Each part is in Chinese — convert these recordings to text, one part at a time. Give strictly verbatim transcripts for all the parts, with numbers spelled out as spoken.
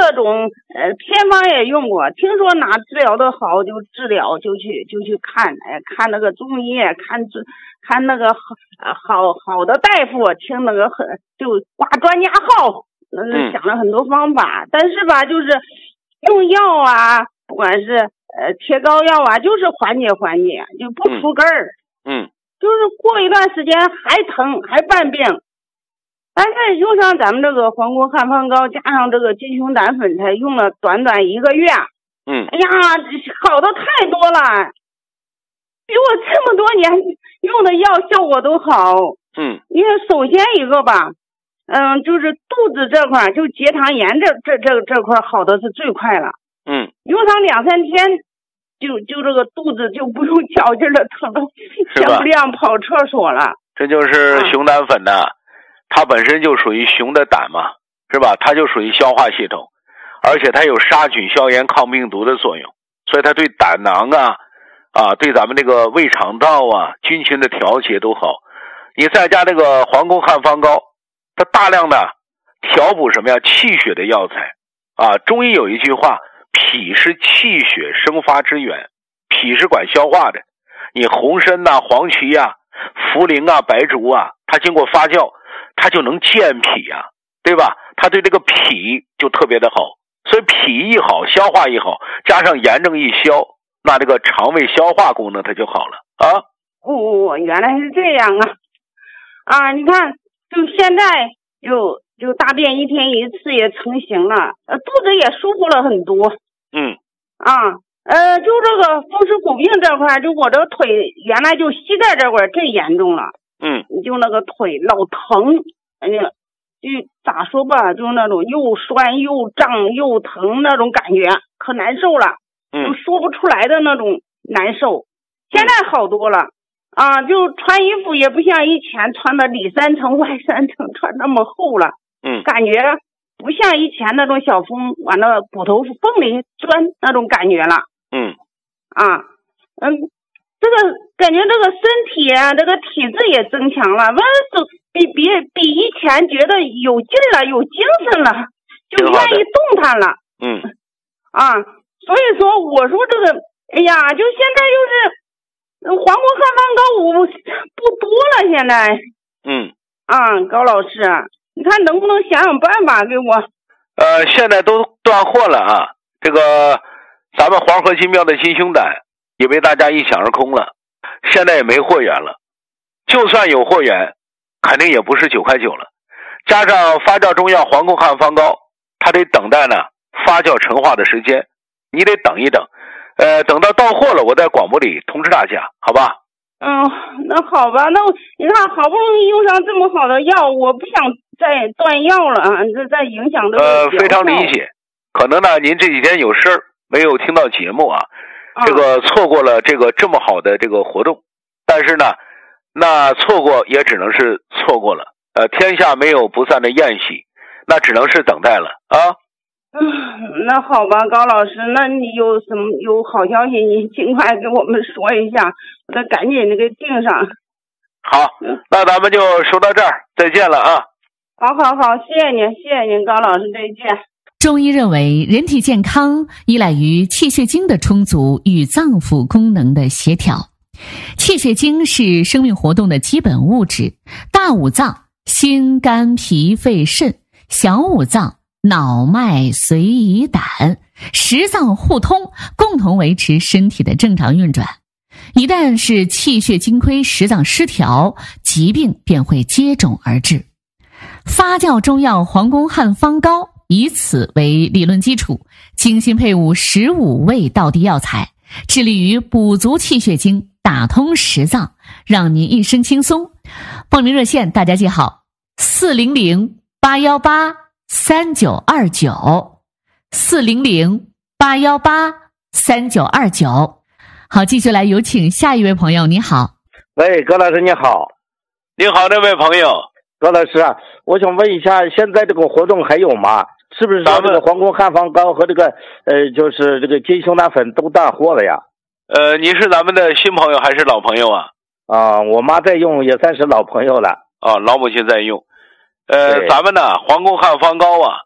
各种呃偏方也用过，听说哪治疗的好就治疗，就去就去看，哎，看那个中医，看看那个好好好的大夫，听那个很就挂专家号，嗯，想了很多方法，嗯、但是吧，就是用药啊，不管是呃贴膏药啊，就是缓解缓解，就不出根儿， 嗯，嗯就是过一段时间还疼还犯病。但是用上咱们这个黄宫汉方膏，加上这个鸡胸胆粉，才用了短短一个月。 嗯， 哎呀，好的太多了，比我这么多年用的药效果都好。 嗯，因为首先一个吧，嗯，就是肚子这块，就结肠炎这这这这块好的是最快了。 嗯， 用上两三天，就就这个肚子就不用较劲了，疼到天不亮跑厕所了。 这就是熊胆粉呢。啊，它本身就属于熊的胆嘛，是吧？它就属于消化系统，而且它有杀菌、消炎、抗病毒的作用，所以它对胆囊啊、啊，对咱们这个胃肠道啊、菌群的调节都好。你再加这个黄宫汉方膏，它大量的调补什么呀？气血的药材啊。中医有一句话，脾是气血生发之源，脾是管消化的。你红参呐、啊、黄芪啊、茯苓啊、白术啊，它经过发酵，它就能健脾啊，对吧？它对这个脾就特别的好，所以脾一好，消化一好，加上炎症一消，那这个肠胃消化功能它就好了啊。 哦，原来是这样啊！啊，你看，就现在就就大便一天一次也成型了，呃，肚子也舒服了很多。 嗯。 啊，呃，就这个风湿骨病这块，就我这腿原来就膝盖这块最严重了。 嗯， 就那个腿老疼，哎呀，就咋说吧，就那种又酸又胀又疼那种感觉，可难受了，就说不出来的那种难受。现在好多了啊，就穿衣服也不像以前穿的里三层外三层，穿那么厚了， 嗯， 感觉不像以前那种小风往那骨头缝里钻那种感觉了。 嗯， 啊，嗯。这个感觉这个身体啊，这个体质也增强了，完了比比比以前觉得有劲了，有精神了，就愿意动弹了。 嗯， 啊，所以说我说这个，哎呀，就现在就是黄宫汉方膏我不多了，现在。 嗯。 啊，高老师，你看能不能想想办法给我？ 呃，现在都断货了啊，这个咱们黄河金庙的金胸胆也被大家一抢而空了，现在也没货源了，就算有货源肯定也不是九块九了，加上发酵中药黄宫汉方膏，它得等待呢发酵陈化的时间，你得等一等，呃，等到到货了我在广播里通知大家，好吧？ 嗯，那好吧，那你看好不容易用上这么好的药，我不想再断药了啊，这再影响这个呃，非常理解，可能呢您这几天有事儿没有听到节目啊，这个错过了这个这么好的这个活动，但是呢，那错过也只能是错过了。呃，天下没有不散的宴席，那只能是等待了啊。 嗯，那好吧，高老师，那你有什么有好消息，你尽快给我们说一下，我得赶紧的给订上。 好，那咱们就说到这儿，再见了啊。 好好好，谢谢您，谢谢您，高老师，再见。 中医认为，人体健康依赖于气血精的充足与脏腑功能的协调。气血精是生命活动的基本物质，大五脏心、肝、脾、肺、肾，小五脏脑、脉、髓、胰、胆，十脏互通，共同维持身体的正常运转。一旦是气血精亏，十脏失调，疾病便会接踵而至。发酵中药黄宫汉方膏以此为理论基础，精心配伍十五味道地药材，致力于补足气血精，打通十脏，让您一身轻松。报名热线大家记好：四零零八幺八三九二九，四零零八幺八三九二九。好，继续来有请下一位朋友。你好。 喂，高老师你好。 你好，这位朋友。 高老师啊，我想问一下，现在这个活动还有吗？是不是说这个黄宫汉方膏和这个呃，就是这个金胸胆粉都断货了呀？ 呃，你是咱们的新朋友还是老朋友啊？ 啊，我妈在用，也算是老朋友了。 啊，老母亲在用。呃，咱们呢，黄宫汉方膏啊，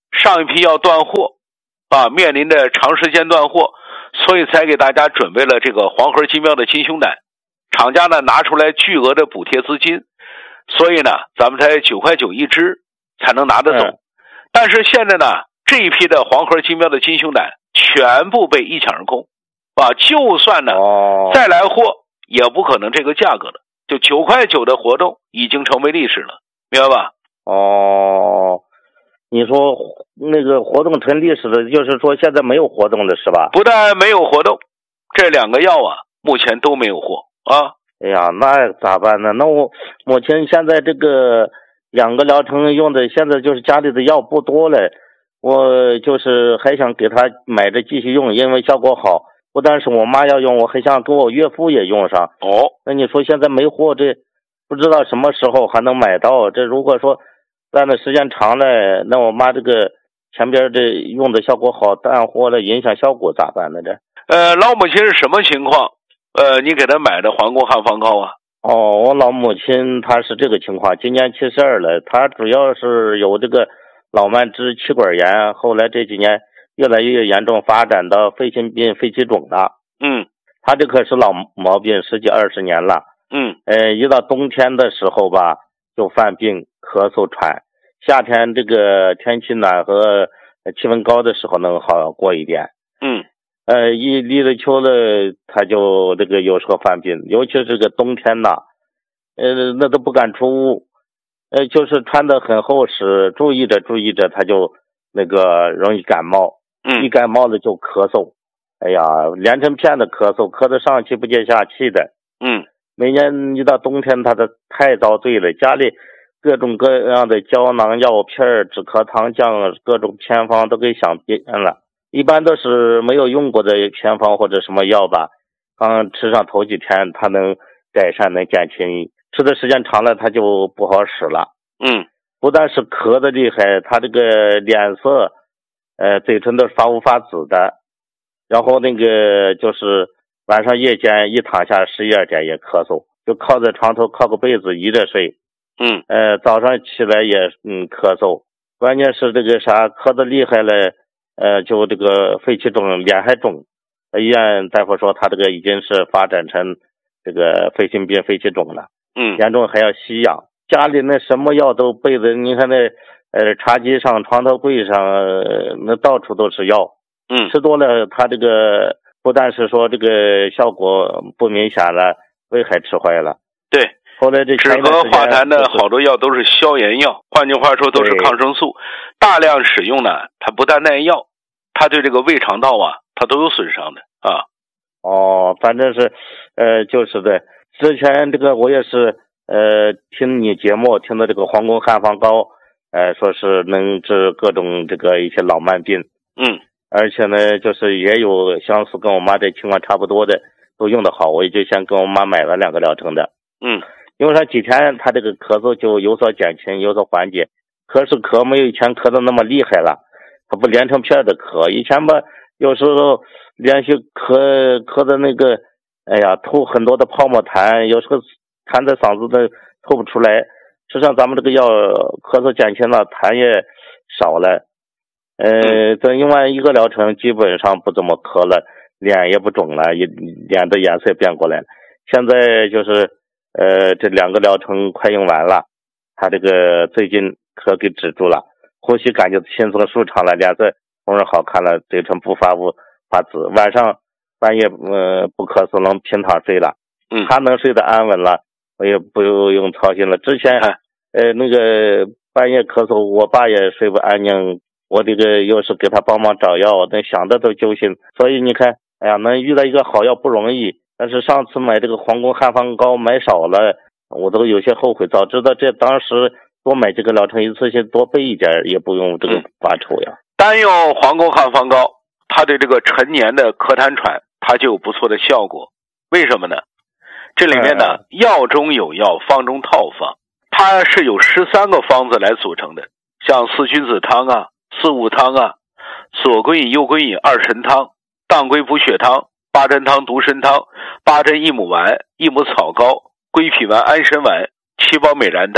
上一批要断货啊，面临着长时间断货，所以才给大家准备了这个黄河金标的金胸胆。厂家呢拿出来巨额的补贴资金，所以呢咱们才九块九一只才能拿得走。嗯、但是现在呢，这一批的黄河金标的金胸胆全部被一抢而空啊！就算呢、哦、再来货，也不可能这个价格了。就九块九的活动已经成为历史了，明白吧？ 哦，你说那个活动成历史的，就是说现在没有活动了是吧？ 不但没有活动，这两个药啊，目前都没有货啊。 哎呀，那咋办呢？那我目前现在这个两个疗程用的，现在就是家里的药不多了，我就是还想给他买着继续用，因为效果好。不但是我妈要用，我还想跟我岳父也用上。 哦， 那你说现在没货，这不知道什么时候还能买到。这如果说断的时间长了，那我妈这个前边这用的效果好，断货了影响效果咋办呢？这呃，老母亲是什么情况？呃，你给她买的黄宫汉方膏啊？ 哦，我老母亲她是这个情况，今年七十二了，她主要是有这个老慢支、气管炎，后来这几年越来越严重，发展到肺心病、肺气肿了。 嗯， 他这可是老毛病，十几二十年了。 嗯， 呃，一到冬天的时候吧，就犯病、咳嗽、喘；夏天这个天气暖和、气温高的时候能好过一点。 嗯， 呃，一立了秋了，他就这个有时候犯病，尤其是这个冬天呐，呃，那都不敢出屋，呃，就是穿得很厚实，注意着注意着，他就那个容易感冒。 嗯， 一感冒了就咳嗽，哎呀，连成片的咳嗽，咳得上气不接下气的。 嗯，每年一到冬天，他的太遭罪了，家里各种各样的胶囊药片、止咳糖浆，各种偏方都给想遍了。一般都是没有用过的偏方或者什么药吧，刚吃上头几天，它能改善，能减轻，吃的时间长了，它就不好使了。 嗯， 不但是咳得厉害，他这个脸色。呃，嘴唇都是发乌发紫的，然后那个就是晚上夜间一躺下十一二点也咳嗽，就靠在床头靠个被子依着睡。 嗯， 呃，早上起来也嗯咳嗽，关键是这个啥咳得厉害了，呃，就这个肺气肿，脸还肿。医院大夫说他这个已经是发展成这个肺心病、肺气肿了。 嗯， 严重还要吸氧，家里那什么药都备着，你看那。呃，茶几上、床头柜上，呃、那到处都是药。 嗯， 吃多了，它这个不但是说这个效果不明显了，胃还吃坏了。 对， 后来这止咳化痰的好多药都是消炎药，换句话说都是抗生素。大量使用呢，它不但耐药，它对这个胃肠道啊，它都有损伤的啊。 哦，反正是，呃，就是的。之前这个我也是，呃，听你节目听的这个黄宫汉方膏。呃，说是能治各种这个一些老慢病， 嗯， 而且呢，就是也有相似跟我妈这情况差不多的，都用得好，我也就先跟我妈买了两个疗程的， 嗯， 用上几天，她这个咳嗽就有所减轻，有所缓解，可是咳没有以前咳的那么厉害了，它不连成片的咳，以前吧，有时候连续咳咳的那个，哎呀，吐很多的泡沫痰，有时候痰在嗓子的吐不出来。实际上咱们这个药咳嗽减轻了，痰也少了，呃，这用完一个疗程基本上不怎么咳了，脸也不肿了，也脸的颜色变过来了。现在就是呃这两个疗程快用完了，他这个最近咳给止住了，呼吸感觉轻松舒畅了，脸色红润好看了，嘴唇不发乌发紫，晚上半夜呃不咳嗽能平躺睡了， 嗯， 他能睡得安稳了。我也不用操心了。之前，呃，那个半夜咳嗽，我爸也睡不安宁。我这个又是给他帮忙找药，那想的都揪心。所以你看，哎呀，能遇到一个好药不容易。但是上次买这个黄宫汉方膏买少了，我都有些后悔。早知道这当时多买这个疗程，一次性多备一点，也不用这个发愁呀。 单用黄宫汉方膏，它对这个陈年的咳痰喘，它就有不错的效果。为什么呢？这里面呢，药中有药，方中套方，它是有十三个方子来组成的，像四君子汤啊、四物汤啊、左归饮、右归饮、二陈汤、当归补血汤、八珍汤、独参汤、八珍益母丸、益母草膏、归脾丸、安神丸、七宝美然丹，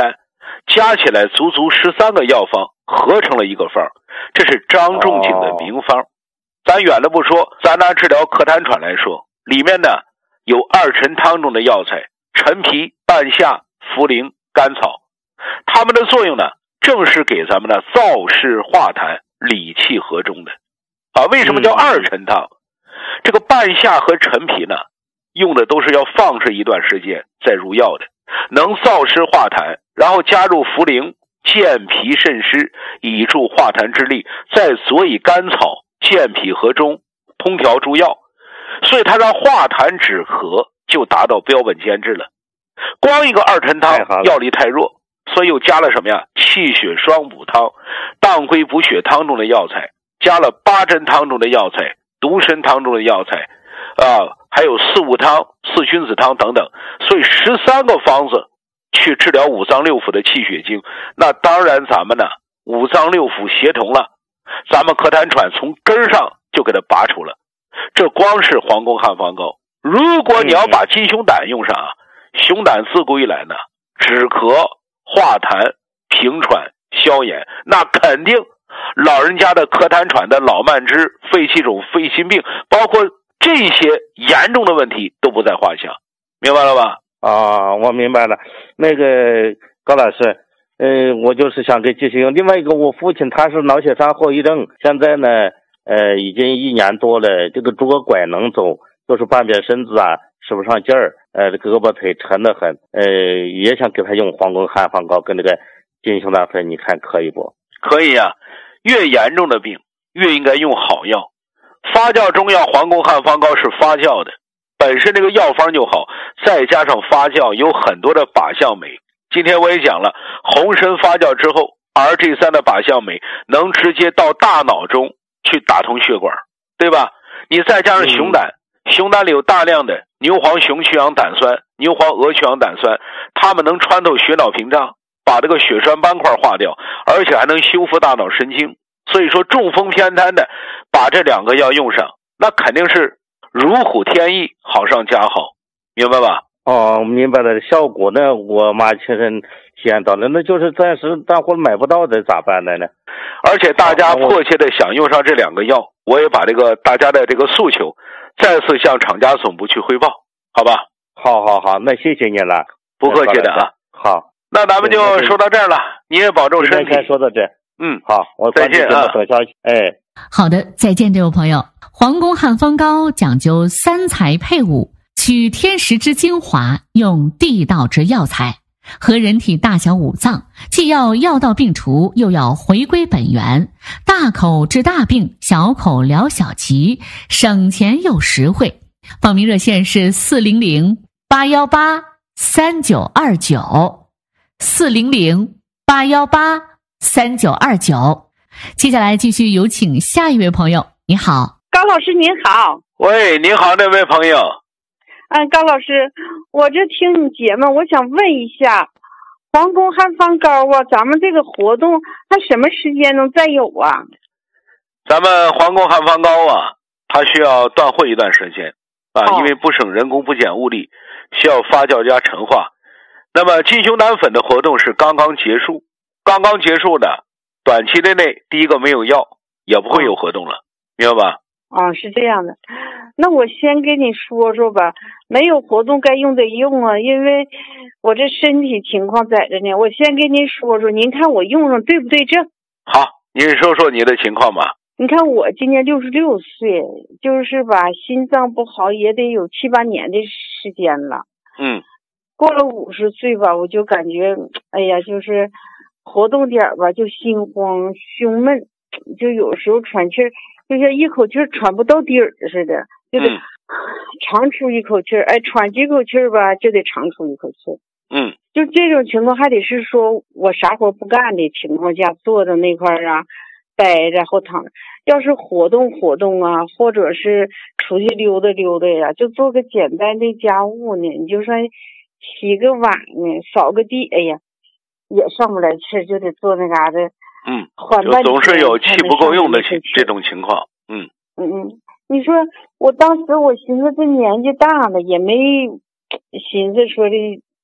加起来足足十三个药方合成了一个方，这是张仲景的名方。咱远的不说，咱拿治疗咳痰喘来说，里面呢有二陈汤中的药材陈皮、半夏、茯苓、甘草，它们的作用呢正是给咱们的燥湿化痰、理气和中的啊。为什么叫二陈汤？这个半夏和陈皮呢用的都是要放置一段时间再入药的，能燥湿化痰，然后加入茯苓健脾渗湿，以助化痰之力，再佐以甘草健脾和中，通调诸药，所以它让化痰止咳就达到标本兼治了。光一个二陈汤药力太弱，所以又加了什么呀？气血双补汤、当归补血汤中的药材，加了八珍汤中的药材、独参汤中的药材啊，还有四物汤、四君子汤等等，所以十三个方子去治疗五脏六腑的气血经。那当然咱们呢五脏六腑协同了，咱们咳痰喘从根上就给它拔除了。这光是黄宫汉方膏。如果你要把金熊胆用上啊，熊胆自古以来呢止咳、化痰、平喘、消炎，那肯定老人家的咳痰喘的老慢支、肺气肿、肺心病，包括这些严重的问题都不在话下，明白了吧？ 啊，我明白了。那个高老师，呃，我就是想给继续用。另外一个，我父亲他是脑血栓后遗症，现在呢，呃，已经一年多了，这个拄个拐能走，就是半边身子啊使不上劲儿，呃，胳膊腿沉得很，呃，也想给他用黄宫汉方膏跟这个金熊胆粉，你看可以不？ 可以啊，越严重的病越应该用好药。发酵中药黄宫汉方膏是发酵的，本身这个药方就好，再加上发酵有很多的靶向酶。今天我也讲了，红参发酵之后 R G 三 的靶向酶能直接到大脑中去打通血管，对吧？你再加上熊胆，嗯、熊胆里有大量的牛黄雄曲氧胆酸、牛黄鹅曲氧胆酸，它们能穿透血脑屏障，把这个血栓斑块化掉，而且还能修复大脑神经。所以说中风偏瘫的把这两个药用上，那肯定是如虎添翼，好上加好，明白吧？ 哦，明白了。效果呢我妈亲身体验到了，那就是暂时大伙买不到的咋办的呢？ 而且大家迫切的想用上这两个药，我也把这个大家的这个诉求再次向厂家总部去汇报，好吧？ 好好好，那谢谢你了。 不客气的啊。 好， 那咱们就说到这儿了，你也保重身体。 先说到这。 嗯， 好，我再见啊。 等消息。哎， 好的，再见，这位朋友。黄宫汉方膏讲究三才配伍，取天时之精华，用地道之药材，和人体大小五脏，既要药到病除，又要回归本源，大口治大病，小口疗小疾，省钱又实惠。报名热线是四零零八幺八三九二九，四零零八幺八三九二九。接下来继续有请下一位朋友。你好， 高老师您好。 喂，你好，这位朋友。 嗯，高老师，我这听你节目，我想问一下，黄宫汉方膏啊，咱们这个活动它什么时间能再有啊？ 咱们黄宫汉方膏啊，它需要断货一段时间啊、哦，因为不省人工不减物力，需要发酵加陈化。那么金熊胆粉的活动是刚刚结束，刚刚结束的，短期之内第一个没有药，也不会有活动了，明白吧？ 哦，是这样的。那我先跟你说说吧，没有活动该用得用啊，因为我这身体情况在这呢。我先跟您说说，您看我用上对不对症？ 好，您说说你的情况吧。 你看我今年六十六岁，就是吧，心脏不好也得有七八年的时间了。 嗯。 过了五十岁吧，我就感觉，哎呀，就是活动点吧，就心慌、胸闷，就有时候喘气儿，就像一口气儿喘不到底儿似的，就得长出一口气儿，哎，喘几口气儿吧，就得长出一口气儿。 嗯， 就这种情况，还得是说我啥活不干的情况下，坐在那块儿啊，待着或躺着。要是活动活动啊，或者是出去溜达溜达呀，就做个简单的家务呢，你就算洗个碗呢，扫个地，哎呀，也上不来气，就得坐那嘎达。 嗯， 缓半天总是有气不够用的情这种情况。嗯嗯嗯，你说我当时我寻思这年纪大了，也没寻思说的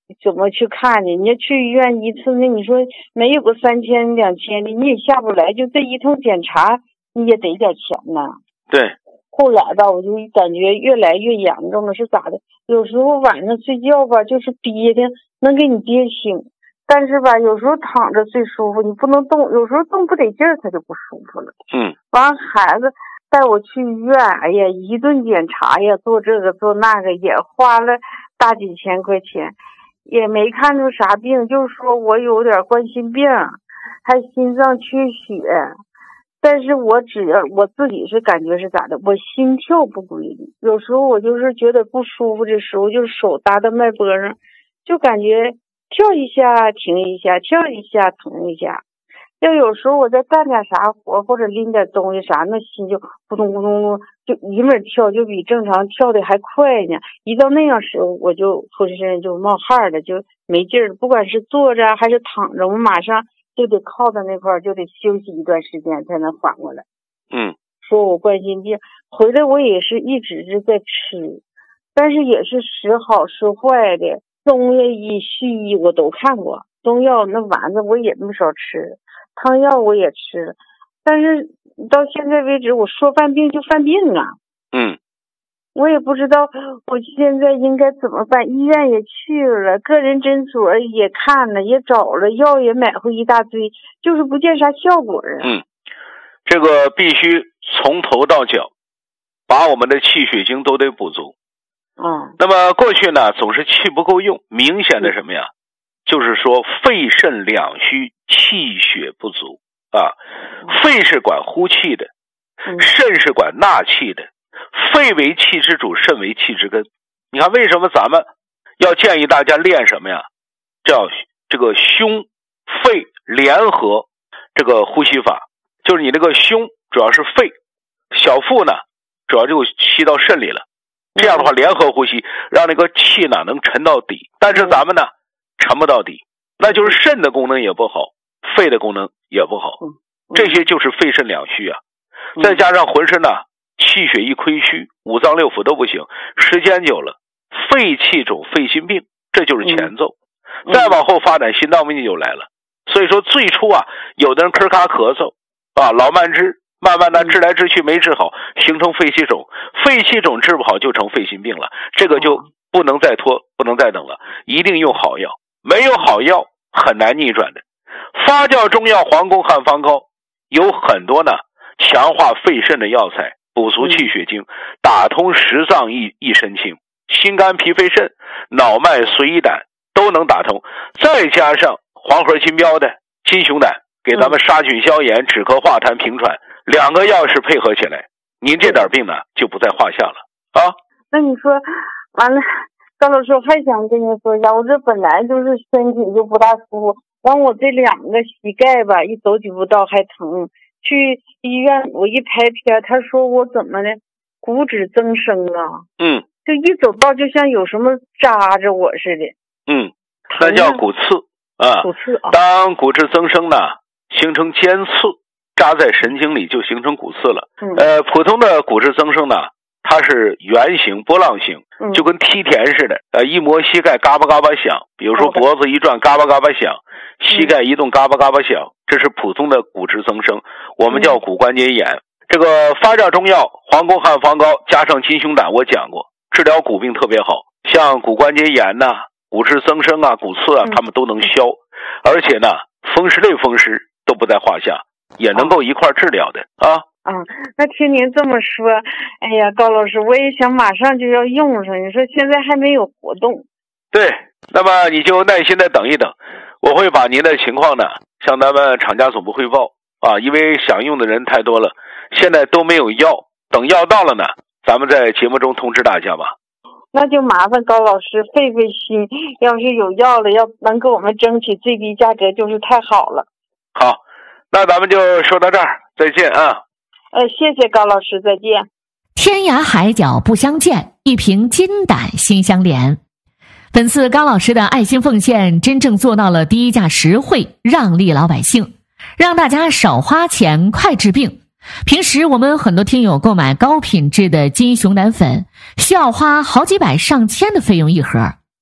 怎么去看呢？你要去医院一次，那你说没有个三千两千的，你也下不来，就这一通检查你也得点钱呢。 对。 后来吧，我就感觉越来越严重了，是咋的？有时候晚上睡觉吧，就是憋的能给你憋醒，但是吧，有时候躺着最舒服，你不能动，有时候动不得劲儿，它就不舒服了。 嗯。 完，孩子带我去医院，哎呀，一顿检查呀，做这个做那个，也花了大几千块钱，也没看出啥病，就是说我有点冠心病，还心脏缺血。但是我只要我自己是感觉是咋的，我心跳不规律，有时候我就是觉得不舒服的时候，就是手搭在脉搏上，就感觉跳一下停一下，跳一下疼一下。要有时候我再干点啥活或者拎点东西啥，那心就扑通扑通就一门跳，就比正常跳的还快呢。一到那样时候，我就浑身就冒汗了，就没劲儿了。不管是坐着还是躺着，我马上就得靠在那块儿，就得休息一段时间才能缓过来。 嗯， 说我冠心病，回来我也是一直是在吃，但是也是时好时坏的，中医西医我都看过，中药那丸子我也没少吃，汤药我也吃，但是到现在为止，我说犯病就犯病啊。 嗯。 我也不知道我现在应该怎么办，医院也去了，个人诊所也看了，也找了，药也买回一大堆，就是不见啥效果啊。 嗯，这个必须从头到脚把我们的气血经都得补足。 嗯。 那么过去呢，总是气不够用，明显的什么呀？嗯、就是说肺肾两虚，气血不足啊。肺是管呼气的， 嗯、 肾是管纳气的。肺为气之主，肾为气之根。你看为什么咱们要建议大家练什么呀？叫这个胸肺联合这个呼吸法，就是你那个胸主要是肺，小腹呢主要就吸到肾里了。这样的话联合呼吸，让那个气呢能沉到底。但是咱们呢沉不到底，那就是肾的功能也不好，肺的功能也不好，这些就是肺肾两虚啊。再加上浑身呢气血一亏虚，五脏六腑都不行，时间久了，肺气肿、肺心病，这就是前奏。嗯、再往后发展，心脏病就来了。所以说，最初啊，有的人咳咔咳嗽啊，老慢支，慢慢的治来治去没治好，形成肺气肿，肺气肿治不好就成肺心病了。这个就不能再拖，不能再等了，一定用好药。没有好药，很难逆转的。发酵中药黄宫汉方膏有很多呢，强化肺肾的药材。补足气血经，打通十脏一一身轻，心肝脾肺肾、脑脉髓胰胆都能打通，再加上黄河金标的金熊胆，给咱们杀菌消炎、止咳化痰、平喘，两个药是配合起来，您这点病呢就不在话下了啊。 那你说完了，高老师，我还想跟你说一下，我这本来就是身体就不大舒服，完我这两个膝盖吧，一走几步道还疼。去医院我一拍片，他说我怎么的骨质增生啊？ 嗯， 就一走道就像有什么扎着我似的。 嗯，那叫骨刺啊。 骨刺啊。 当骨质增生呢，形成尖刺，扎在神经里就形成骨刺了。 嗯、 呃，普通的骨质增生呢，它是圆形波浪形， 嗯、 就跟梯田似的。呃，一摸膝盖嘎巴嘎巴响，比如说脖子一转嘎巴嘎巴响，膝盖一动嘎巴嘎巴响。这是普通的骨质增生，我们叫骨关节炎。嗯、这个发酵中药黄宫汉方膏加上金熊胆，我讲过，治疗骨病特别好，像骨关节炎呐、啊、骨质增生啊、骨刺啊，他们都能消，嗯、而且呢，风湿类风湿都不在话下，也能够一块治疗的啊。 嗯，那听您这么说，哎呀，高老师，我也想马上就要用上。你说现在还没有活动。 对，那么你就耐心的等一等，我会把您的情况呢向咱们厂家总部汇报啊，因为想用的人太多了，现在都没有药，等药到了呢，咱们在节目中通知大家吧。 那就麻烦高老师费费心，要是有药了，要能给我们争取最低价格，就是太好了。 好，那咱们就说到这儿，再见啊。 呃，谢谢高老师，再见。 天涯海角不相见，一瓶金胆心相连。本次高老师的爱心奉献真正做到了低价实惠，让利老百姓，让大家少花钱快治病。平时我们很多听友购买高品质的金熊胆粉需要花好几百上千的费用一盒，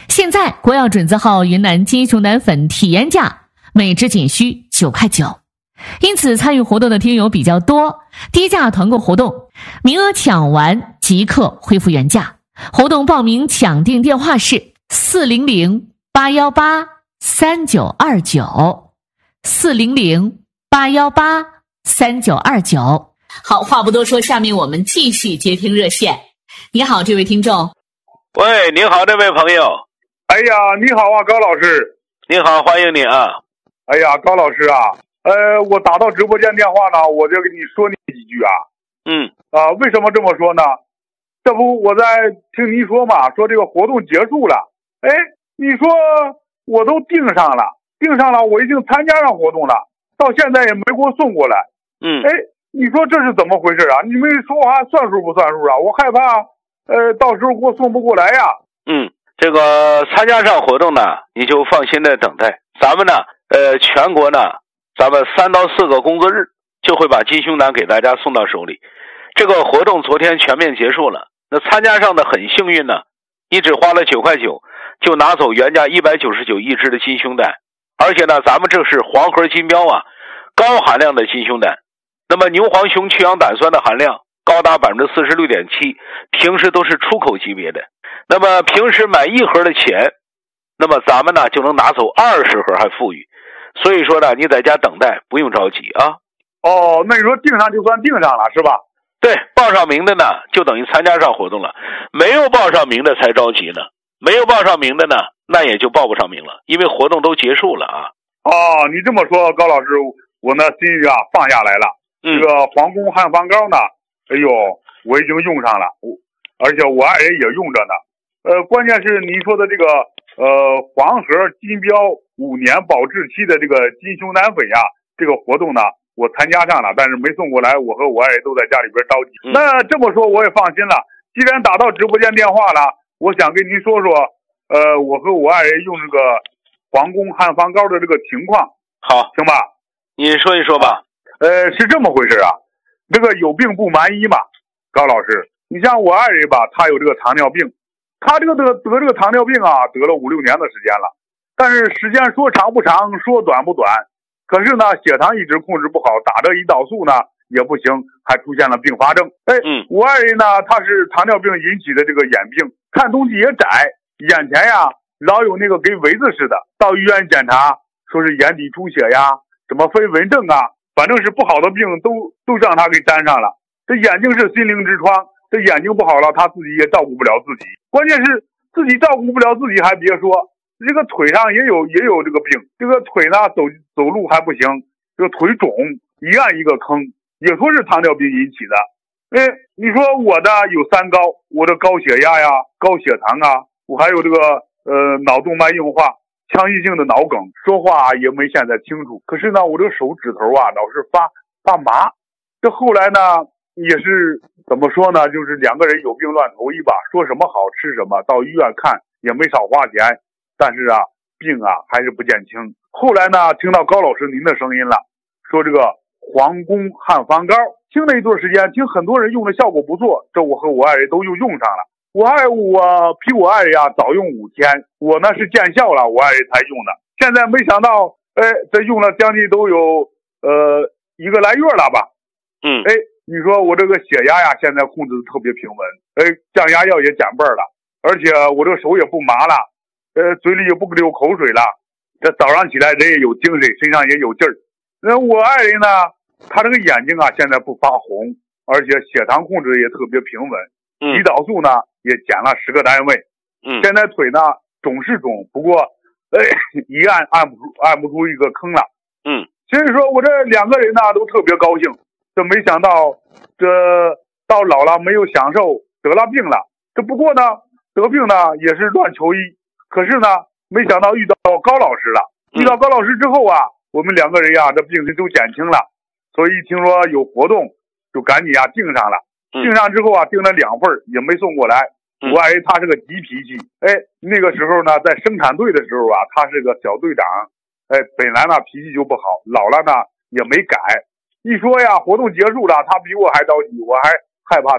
现在国药准字号云南金熊胆粉体验价每支仅需九块九，因此参与活动的听友比较多，低价团购活动名额抢完即刻恢复原价。活动报名抢订电话是四零零八幺八三九二九，四零零八幺八三九二九。好，话不多说，下面我们继续接听热线。你好，这位听众。 喂，您好，这位朋友。 哎呀，你好啊，高老师。 你好，欢迎你啊。 哎呀，高老师啊，呃，我打到直播间电话呢，我就跟你说你几句啊。 嗯。 啊，为什么这么说呢？这不我在听您说嘛，说这个活动结束了。哎，你说我都订上了，订上了，我已经参加上活动了，到现在也没给我送过来。 嗯。 哎，你说这是怎么回事啊？你们说话算数不算数啊？我害怕，呃，到时候给我送不过来呀。 嗯，这个参加上活动呢，你就放心的等待。咱们呢，呃，全国呢，咱们三到四个工作日就会把金熊胆给大家送到手里。这个活动昨天全面结束了，那参加上的很幸运呢，你只花了九块九，就拿走原价一百九十九一支的金熊胆，而且呢，咱们这是黄河金标啊，高含量的金熊胆。那么牛黄熊去氧胆酸的含量高达 百分之四十六点七， 平时都是出口级别的。那么平时买一盒的钱，那么咱们呢就能拿走二十盒还富裕。所以说呢，你在家等待，不用着急啊。 哦，那你说订上就算订上了是吧？ 对，报上名的呢就等于参加上活动了，没有报上名的才着急呢。没有报上名的呢，那也就报不上名了，因为活动都结束了啊。 哦，你这么说，高老师，我呢心里啊放下来了。 嗯、 这个皇宫汉方膏呢，哎呦，我已经用上了，我而且我爱人也用着呢。呃，关键是您说的这个呃黄河金标五年保质期的这个金熊胆粉呀，这个活动呢，我参加上了，但是没送过来，我和我爱人都在家里边着急。 嗯、 那这么说我也放心了，既然打到直播间电话了，我想跟您说说，呃，我和我爱人用这个皇宫汉方膏的这个情况。 好， 行吧？ 你说一说吧。 呃，是这么回事啊，这个有病不瞒医嘛，高老师，你像我爱人吧，他有这个糖尿病，他这个得得这个糖尿病啊，得了五六年的时间了，但是时间说长不长，说短不短，可是呢，血糖一直控制不好，打这胰岛素呢也不行，还出现了并发症。哎， 嗯， 我爱人呢，他是糖尿病引起的这个眼病，看东西也窄，眼前呀老有那个跟围子似的，到医院检查说是眼底出血呀，什么飞蚊症啊。反正是不好的病都都让他给沾上了，这眼睛是心灵之窗，这眼睛不好了，他自己也照顾不了自己，关键是自己照顾不了自己，还别说这个腿上也有也有这个病，这个腿呢走走路还不行，这个腿肿，一按一个坑，也说是糖尿病引起的。哎，你说我的有三高，我的高血压呀，高血糖啊，我还有这个呃脑动脉硬化。腔隙性的脑梗，说话也没现在清楚。可是呢，我这个手指头啊，老是发发麻。这后来呢，也是怎么说呢？就是两个人有病乱投医吧，说什么好吃什么，到医院看也没少花钱，但是啊，病啊还是不见轻。后来呢，听到高老师您的声音了，说这个皇宫汉方膏，听了一段时间，听很多人用的效果不错，这我和我爱人都又用上了。我爱我比我爱人呀早用五天，我呢是见效了，我爱人才用的。现在没想到，哎，这用了将近都有呃一个来月了吧？ 嗯， 哎，你说我这个血压呀，现在控制的特别平稳，哎，降压药也减半了，而且我这个手也不麻了，呃，嘴里也不流口水了。这早上起来人也有精神，身上也有劲儿。那我爱人呢，他这个眼睛啊现在不发红，而且血糖控制也特别平稳， 嗯、 胰岛素呢也减了十个单位。 嗯， 现在腿呢肿是肿，不过呃一按按不出按不出一个坑了。 嗯， 所以说我这两个人呢都特别高兴，这没想到这到老了没有享受，得了病了。这不过呢得病呢也是乱求医，可是呢没想到遇到高老师了。遇到高老师之后啊，我们两个人呀这病情都减轻了，所以一听说有活动就赶紧呀订上了。订上之后啊订了两份也没送过来。我爱人他是个急脾气，哎，那个时候呢在生产队的时候啊，他是个小队长，哎，本来呢脾气就不好，老了呢也没改。一说呀活动结束了，他比我还着急，我还害怕他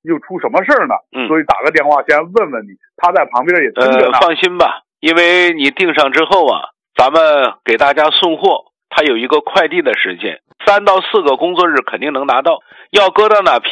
又出什么事儿呢？ 嗯， 所以打个电话先问问你，他在旁边也听着呢。 呃，放心吧，因为你订上之后啊，咱们给大家送货，它有一个快递的时间，三到四个工作日肯定能拿到。要搁到哪批